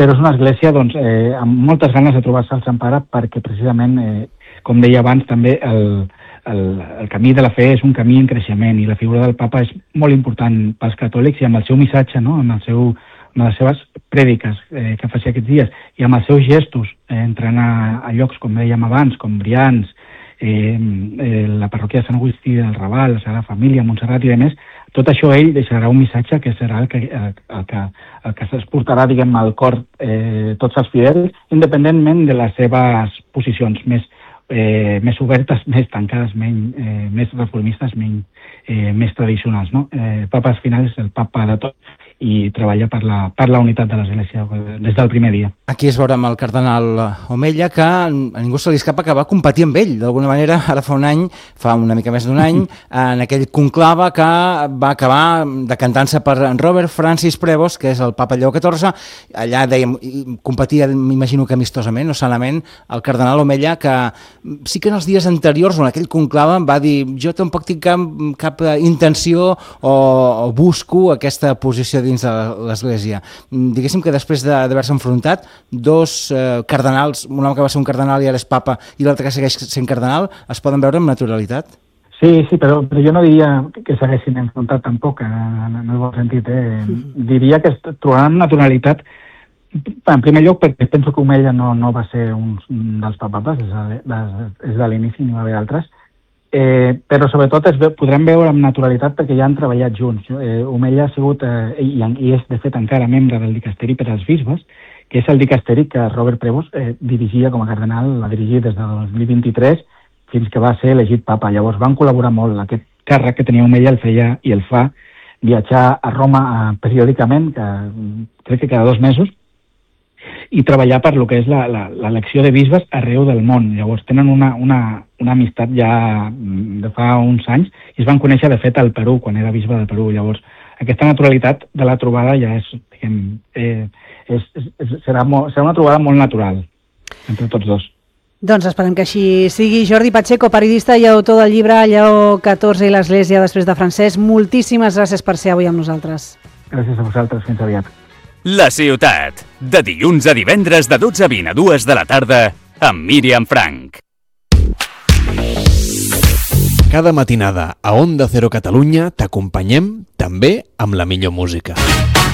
però és una església doncs, amb moltes ganes de trobar-se al Sant Pare, perquè precisament, com deia abans, també el camí de la fe és un camí en creixement, i la figura del papa és molt important pels catòlics, i amb el seu missatge, no? Amb les seves prèdiques que fa aquests dies, i amb els seus gestos, entrant a llocs, com dèiem abans, com Brians, la parròquia de Sant Agustí del Raval, la Sagrada Família, Montserrat i demés, tot això ell deixarà un missatge que serà el que es portarà, diguem, al cor tots els fidels, independentment de les seves posicions més obertes, més tancades, més reformistes, més tradicionals, no? El papa al final és el papa de tot i treballa per la unitat de l'Església des del primer dia. Aquí es veurà amb el cardenal Omella, que a ningú se li escapa que va competir amb ell, d'alguna manera, ara fa una mica més d'un any, en aquell conclave que va acabar decantant-se per Robert Francis Prevost, que és el papa Lleó XIV. Allà, dèiem, competia, m'imagino que amistosament o sanament, el cardenal Omella, que sí que en els dies anteriors, en aquell conclave, va dir: jo tampoc tinc cap intenció o busco aquesta posició dins de l'Església. Diguéssim que després d'haver-se enfrontat, dos cardenals, un home que va ser un cardenal i ara és papa, i l'altre que segueix sent cardenal, es poden veure amb naturalitat? Sí, però jo no diria que s'haguessin enfrontat tampoc, en el bon sentit. Diria que es trobaran amb naturalitat, en primer lloc, perquè penso que Omella no va ser un dels papapes, és de l'inici, n'hi va haver altres, però sobretot podrem veure amb naturalitat perquè ja han treballat junts. Omella ha sigut, i és de fet encara membre del dicasteri per als bisbes, que és el dicasteri que Robert Prevost dirigia com a cardenal, l'ha dirigit des del 2023 fins que va ser elegit papa. Llavors van col·laborar molt. Aquest càrrec que tenia Omella el feia i el fa viatjar a Roma periòdicament, crec que cada 2 mesos, i treballar per lo que és l'elecció de bisbes arreu del món. Llavors tenen una amistat ja de fa uns anys, i es van conèixer de fet al Perú, quan era bisbe del Perú. Llavors aquesta naturalitat de la trobada ja serà una trobada molt natural entre tots dos. Doncs esperem que així sigui. Jordi Pacheco, periodista i autor del llibre Lleó XIV i l'Església després de Francesc, moltíssimes gràcies per ser avui amb nosaltres. Gràcies a vosaltres, fins aviat. La Ciutat, de dilluns a divendres de 12:20 a 2 de la tarda, amb Míriam Frank. Cada matinada a Onda Cero Catalunya t'acompanyem també amb la millor música.